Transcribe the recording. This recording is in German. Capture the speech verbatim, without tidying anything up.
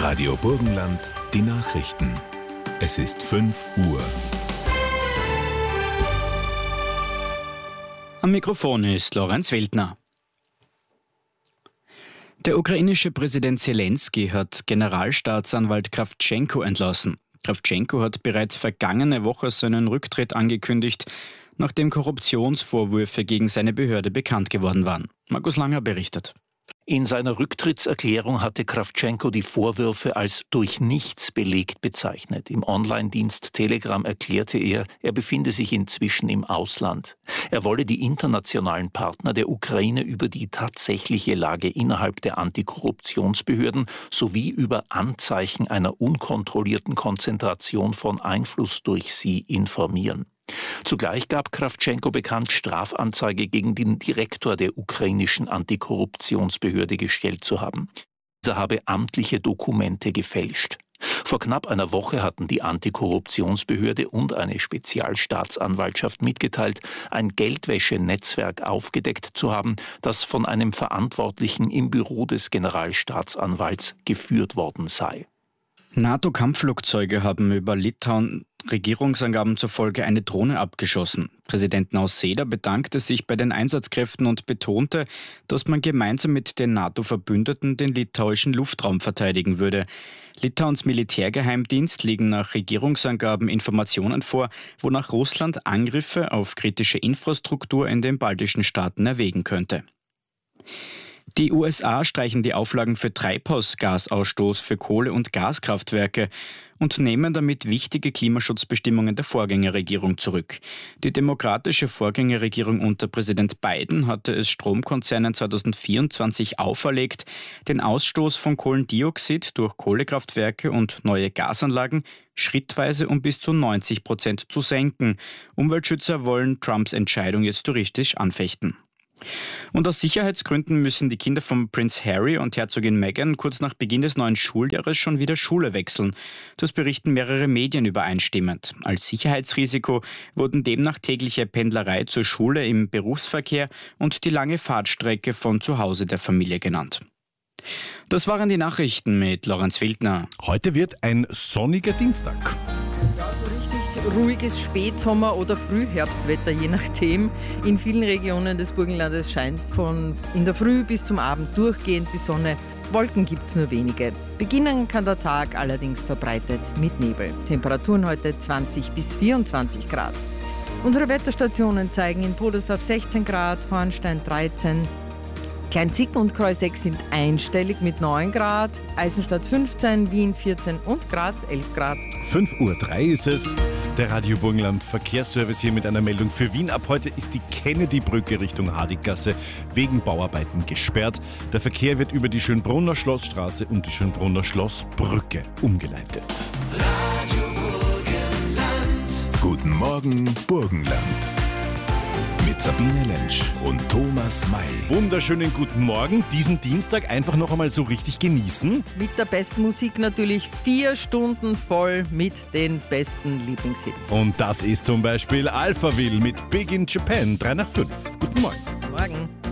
Radio Burgenland, die Nachrichten. Es ist fünf Uhr. Am Mikrofon ist Lorenz Wildner. Der ukrainische Präsident Zelensky hat Generalstaatsanwalt Krawtschenko entlassen. Krawtschenko hat bereits vergangene Woche seinen Rücktritt angekündigt, nachdem Korruptionsvorwürfe gegen seine Behörde bekannt geworden waren. Markus Langer berichtet. In seiner Rücktrittserklärung hatte Krawtschenko die Vorwürfe als durch nichts belegt bezeichnet. Im Online-Dienst Telegram erklärte er, er befinde sich inzwischen im Ausland. Er wolle die internationalen Partner der Ukraine über die tatsächliche Lage innerhalb der Antikorruptionsbehörden sowie über Anzeichen einer unkontrollierten Konzentration von Einfluss durch sie informieren. Zugleich gab Krawtschenko bekannt, Strafanzeige gegen den Direktor der ukrainischen Antikorruptionsbehörde gestellt zu haben. Dieser habe amtliche Dokumente gefälscht. Vor knapp einer Woche hatten die Antikorruptionsbehörde und eine Spezialstaatsanwaltschaft mitgeteilt, ein Geldwäschenetzwerk aufgedeckt zu haben, das von einem Verantwortlichen im Büro des Generalstaatsanwalts geführt worden sei. NATO-Kampfflugzeuge haben über Litauen Regierungsangaben zufolge eine Drohne abgeschossen. Präsident Nausėda bedankte sich bei den Einsatzkräften und betonte, dass man gemeinsam mit den NATO-Verbündeten den litauischen Luftraum verteidigen würde. Litauens Militärgeheimdienst legen nach Regierungsangaben Informationen vor, wonach Russland Angriffe auf kritische Infrastruktur in den baltischen Staaten erwägen könnte. Die U S A streichen die Auflagen für Treibhausgasausstoß für Kohle- und Gaskraftwerke und nehmen damit wichtige Klimaschutzbestimmungen der Vorgängerregierung zurück. Die demokratische Vorgängerregierung unter Präsident Biden hatte es Stromkonzernen zweitausendvierundzwanzig auferlegt, den Ausstoß von Kohlendioxid durch Kohlekraftwerke und neue Gasanlagen schrittweise um bis zu neunzig Prozent zu senken. Umweltschützer wollen Trumps Entscheidung jetzt juristisch anfechten. Und aus Sicherheitsgründen müssen die Kinder von Prinz Harry und Herzogin Meghan kurz nach Beginn des neuen Schuljahres schon wieder Schule wechseln. Das berichten mehrere Medien übereinstimmend. Als Sicherheitsrisiko wurden demnach tägliche Pendlerei zur Schule im Berufsverkehr und die lange Fahrtstrecke von zu Hause der Familie genannt. Das waren die Nachrichten mit Lorenz Wildner. Heute wird ein sonniger Dienstag. Ja, so richtig ruhiges Spätsommer- oder Frühherbstwetter, je nachdem. In vielen Regionen des Burgenlandes scheint von in der Früh bis zum Abend durchgehend die Sonne. Wolken gibt es nur wenige. Beginnen kann der Tag allerdings verbreitet mit Nebel. Temperaturen heute zwanzig bis vierundzwanzig Grad. Unsere Wetterstationen zeigen in Podersdorf sechzehn Grad, Hornstein dreizehn, Kleinzicken und Kreuseck sind einstellig mit neun Grad, Eisenstadt fünfzehn, Wien vierzehn und Graz elf Grad. fünf Uhr drei ist es. Der Radio Burgenland Verkehrsservice hier mit einer Meldung für Wien. Ab heute ist die Kennedy-Brücke Richtung Hardeggasse wegen Bauarbeiten gesperrt. Der Verkehr wird über die Schönbrunner Schlossstraße und die Schönbrunner Schlossbrücke umgeleitet. Radio Burgenland. Guten Morgen, Burgenland. Mit Sabine Lentsch und Thomas May. Wunderschönen guten Morgen. Diesen Dienstag einfach noch einmal so richtig genießen. Mit der besten Musik natürlich vier Stunden voll mit den besten Lieblingshits. Und das ist zum Beispiel Alphaville mit Big in Japan, drei nach fünf. Guten Morgen. Morgen.